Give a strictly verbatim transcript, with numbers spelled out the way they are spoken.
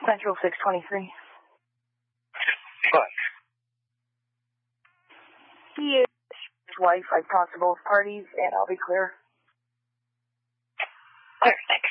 Central six twenty-three. What? He is his wife. I've talked to both parties, and I'll be clear. Clear, thanks.